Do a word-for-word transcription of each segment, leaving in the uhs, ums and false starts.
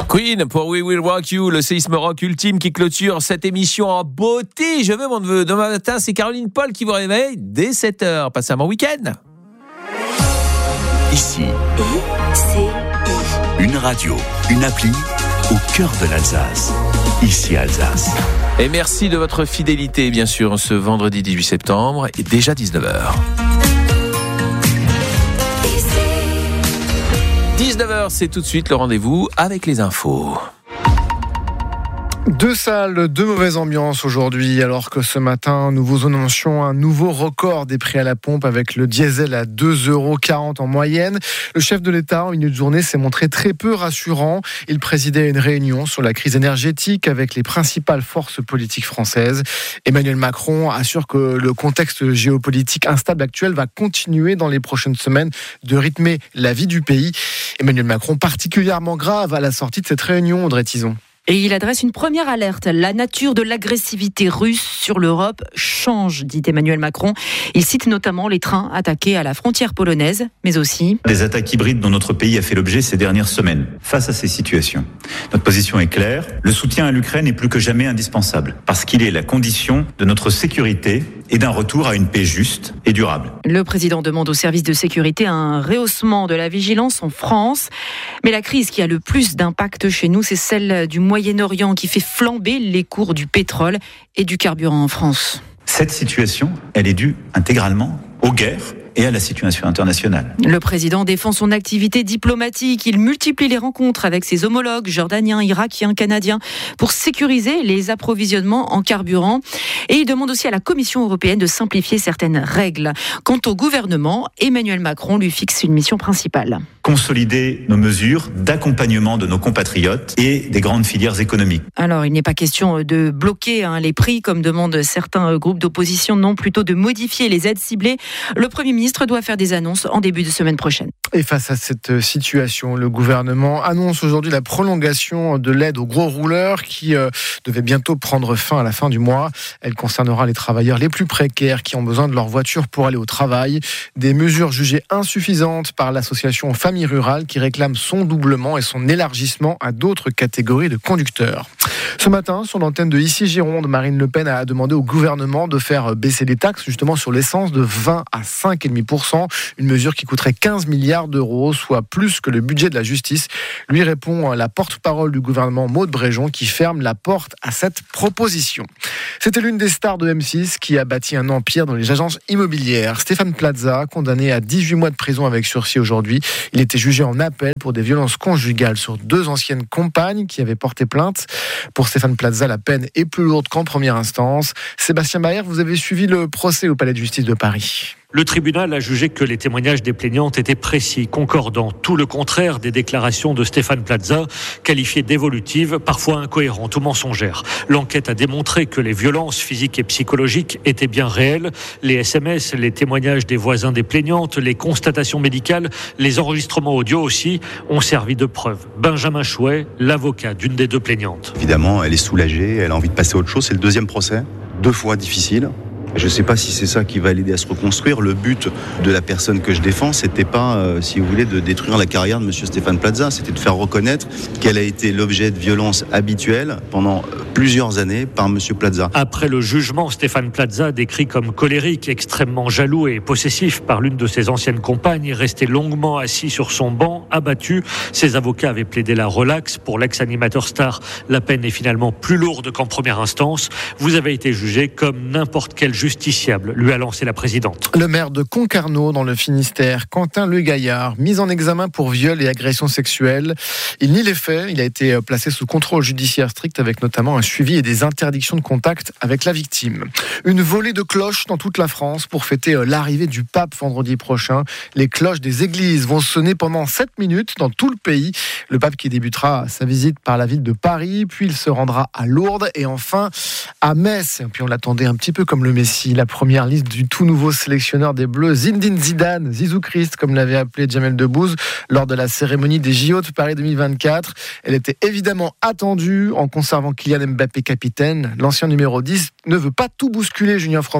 Queen pour We Will Rock You, le séisme rock ultime qui clôture cette émission en beauté. Je veux mon neveu. Demain matin, c'est Caroline Paul qui vous réveille dès sept heures. Passez un bon week-end. Ici, I C I. une radio, une appli au cœur de l'Alsace. Ici Alsace. Et merci de votre fidélité, bien sûr, ce vendredi dix-huit septembre et déjà dix-neuf heures. dix-neuf heures, c'est tout de suite le rendez-vous avec les infos. Deux salles, deux mauvaises ambiances aujourd'hui, alors que ce matin, nous vous annoncions un nouveau record des prix à la pompe avec le diesel à deux euros quarante en moyenne. Le chef de l'État, en milieu de journée, s'est montré très peu rassurant. Il présidait une réunion sur la crise énergétique avec les principales forces politiques françaises. Emmanuel Macron assure que le contexte géopolitique instable actuel va continuer dans les prochaines semaines de rythmer la vie du pays. Emmanuel Macron particulièrement grave à la sortie de cette réunion, Audrey Tison. Et il adresse une première alerte. La nature de l'agressivité russe sur l'Europe change, dit Emmanuel Macron. Il cite notamment les trains attaqués à la frontière polonaise, mais aussi des attaques hybrides dont notre pays a fait l'objet ces dernières semaines. Face à ces situations, notre position est claire. Le soutien à l'Ukraine est plus que jamais indispensable, parce qu'il est la condition de notre sécurité et d'un retour à une paix juste et durable. Le président demande aux services de sécurité un rehaussement de la vigilance en France. Mais la crise qui a le plus d'impact chez nous, c'est celle du Moyen-Orient qui fait flamber les cours du pétrole et du carburant en France. Cette situation, elle est due intégralement aux guerres et à la situation internationale. Le président défend son activité diplomatique. Il multiplie les rencontres avec ses homologues jordaniens, irakiens, canadiens pour sécuriser les approvisionnements en carburant. Et il demande aussi à la Commission européenne de simplifier certaines règles. Quant au gouvernement, Emmanuel Macron lui fixe une mission principale. Consolider nos mesures d'accompagnement de nos compatriotes et des grandes filières économiques. Alors, il n'est pas question de bloquer hein, les prix, comme demandent certains groupes d'opposition, non, plutôt de modifier les aides ciblées. Le Premier ministre doit faire des annonces en début de semaine prochaine. Et face à cette situation, le gouvernement annonce aujourd'hui la prolongation de l'aide aux gros rouleurs qui euh, devait bientôt prendre fin à la fin du mois. Elle concernera les travailleurs les plus précaires qui ont besoin de leur voiture pour aller au travail. Des mesures jugées insuffisantes par l'association Famille Rurale qui réclame son doublement et son élargissement à d'autres catégories de conducteurs. Ce matin, sur l'antenne de Ici Gironde, Marine Le Pen a demandé au gouvernement de faire baisser les taxes justement sur l'essence de vingt à cinq virgule cinq pour cent, une mesure qui coûterait quinze milliards d'euros, soit plus que le budget de la justice. Lui répond la porte-parole du gouvernement, Maud Bréjon, qui ferme la porte à cette proposition. C'était l'une des stars de M six qui a bâti un empire dans les agences immobilières. Stéphane Plaza, condamné à dix-huit mois de prison avec sursis aujourd'hui. Il était jugé en appel pour des violences conjugales sur deux anciennes compagnes qui avaient porté plainte. Pour Stéphane Plaza, la peine est plus lourde qu'en première instance. Sébastien Baer, vous avez suivi le procès au Palais de justice de Paris. Le tribunal a jugé que les témoignages des plaignantes étaient précis, concordants, tout le contraire des déclarations de Stéphane Plaza, qualifiées d'évolutives, parfois incohérentes ou mensongères. L'enquête a démontré que les violences physiques et psychologiques étaient bien réelles. Les S M S, les témoignages des voisins des plaignantes, les constatations médicales, les enregistrements audio aussi ont servi de preuve. Benjamin Chouet, l'avocat d'une des deux plaignantes. Évidemment, elle est soulagée, elle a envie de passer à autre chose. C'est le deuxième procès, deux fois difficile. Je ne sais pas si c'est ça qui va l'aider à se reconstruire. Le but de la personne que je défends, c'était pas, euh, si vous voulez, de détruire la carrière de monsieur Stéphane Plaza. C'était de faire reconnaître qu'elle a été l'objet de violences habituelles pendant plusieurs années par monsieur Plaza. Après le jugement, Stéphane Plaza, décrit comme colérique, extrêmement jaloux et possessif par l'une de ses anciennes compagnes, est resté longuement assis sur son banc, abattu. Ses avocats avaient plaidé la relaxe. Pour l'ex-animateur star, la peine est finalement plus lourde qu'en première instance. Vous avez été jugé comme n'importe quel justiciable, lui a lancé la présidente. Le maire de Concarneau, dans le Finistère, Quentin Le Gaillard, mis en examen pour viol et agression sexuelle. Il nie les faits. Il a été placé sous contrôle judiciaire strict avec notamment un suivi et des interdictions de contact avec la victime. Une volée de cloches dans toute la France pour fêter l'arrivée du pape vendredi prochain. Les cloches des églises vont sonner pendant sept minutes dans tout le pays. Le pape qui débutera sa visite par la ville de Paris, puis il se rendra à Lourdes et enfin à Metz. Et puis on l'attendait un petit peu comme le Messie. La première liste du tout nouveau sélectionneur des Bleus, Zinedine Zidane, Zizou Christ, comme l'avait appelé Jamel Debbouze, lors de la cérémonie des J O de Paris deux mille vingt-quatre. Elle était évidemment attendue en conservant Kylian Mbappé capitaine. L'ancien numéro dix ne veut pas tout bousculer, Julien Froment.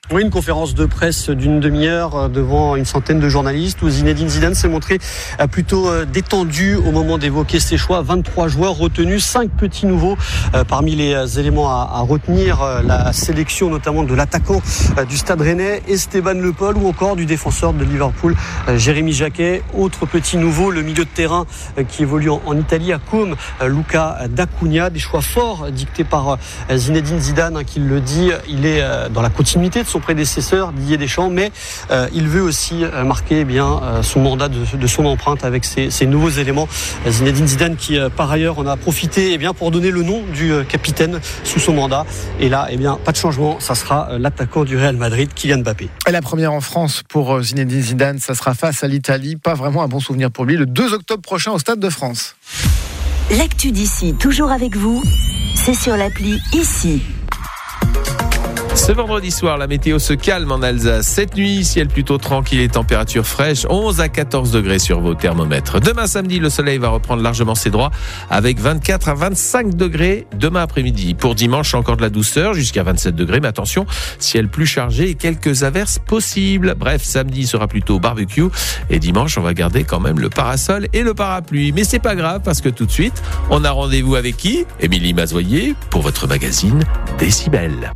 Oui, une conférence de presse d'une demi-heure devant une centaine de journalistes où Zinedine Zidane s'est montré plutôt détendu au moment d'évoquer ses choix. vingt-trois joueurs retenus, cinq petits nouveaux. Parmi les éléments à retenir, la sélection notamment de l'attaquant du Stade Rennais, Esteban Le Paul, ou encore du défenseur de Liverpool, Jérémy Jacquet. Autre petit nouveau, le milieu de terrain qui évolue en Italie à Côme, Luca D'Acunha. Des choix forts dictés par Zinedine Zidane, qui le dit, il est dans la continuité de son prédécesseur Didier Deschamps, mais euh, il veut aussi euh, marquer eh bien euh, son mandat de, de son empreinte avec ces, ces nouveaux éléments. Zinedine Zidane qui euh, par ailleurs en a profité eh bien pour donner le nom du euh, capitaine sous son mandat. Et là, eh bien pas de changement, ça sera euh, l'attaquant du Real Madrid, Kylian Mbappé. Et la première en France pour euh, Zinedine Zidane, ça sera face à l'Italie. Pas vraiment un bon souvenir pour lui. Le deux octobre prochain au Stade de France. L'actu d'ici, toujours avec vous, c'est sur l'appli Ici. Ce vendredi soir, la météo se calme en Alsace. Cette nuit, ciel plutôt tranquille et température fraîche, onze à quatorze degrés sur vos thermomètres. Demain samedi, le soleil va reprendre largement ses droits avec vingt-quatre à vingt-cinq degrés demain après-midi. Pour dimanche, encore de la douceur jusqu'à vingt-sept degrés, mais attention, ciel plus chargé et quelques averses possibles. Bref, samedi sera plutôt barbecue et dimanche, on va garder quand même le parasol et le parapluie. Mais c'est pas grave parce que tout de suite, on a rendez-vous avec qui ? Émilie Mazoyer pour votre magazine Décibel.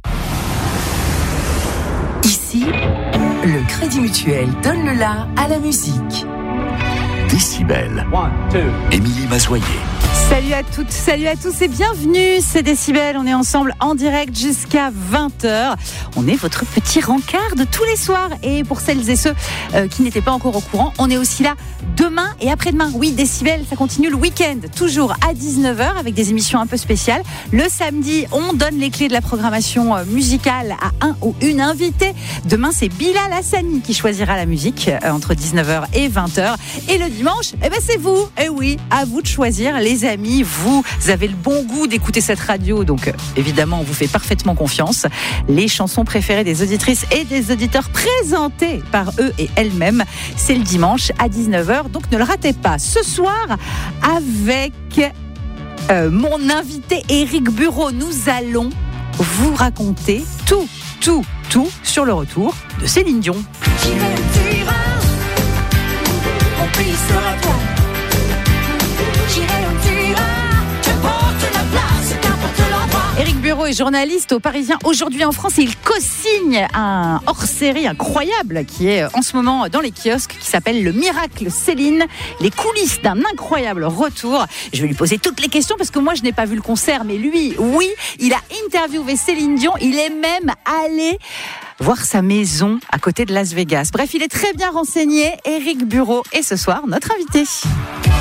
Ici, le Crédit Mutuel donne le la à la musique. Décibel. Émilie Mazoyer. Salut à toutes, salut à tous et bienvenue, c'est Décibel, on est ensemble en direct jusqu'à vingt heures. On est votre petit rencard de tous les soirs et pour celles et ceux euh, qui n'étaient pas encore au courant, on est aussi là demain et après-demain. Oui, Décibel, ça continue le week-end, toujours à dix-neuf heures avec des émissions un peu spéciales. Le samedi, on donne les clés de la programmation musicale à un ou une invitée. Demain, c'est Bilal Hassani qui choisira la musique euh, entre dix-neuf heures et vingt heures. Et le dimanche, eh ben c'est vous, et eh oui, à vous de choisir les amis. Vous avez le bon goût d'écouter cette radio, donc évidemment on vous fait parfaitement confiance. Les chansons préférées des auditrices et des auditeurs présentées par eux et elles-mêmes, c'est le dimanche à dix-neuf heures, donc ne le ratez pas. Ce soir, avec euh, mon invité Éric Bureau, nous allons vous raconter tout, tout, tout sur le retour de Céline Dion. J'irai où tu iras, mon pays sera toi. J'irai où tu iras, je porte la place, qu'importe l'endroit. Éric Bureau est journaliste au Parisien aujourd'hui en France et il co-signe un hors-série incroyable qui est en ce moment dans les kiosques qui s'appelle Le Miracle Céline, les coulisses d'un incroyable retour. Je vais lui poser toutes les questions parce que moi je n'ai pas vu le concert, mais lui, oui, il a interviewé Céline Dion, il est même allé voir sa maison à côté de Las Vegas. Bref, il est très bien renseigné, Éric Bureau est ce soir notre invité.